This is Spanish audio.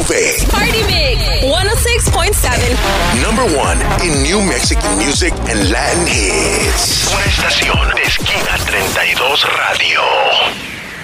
V. Party Mix 106.7. Number 1 in New Mexican music and Latin hits. Una estación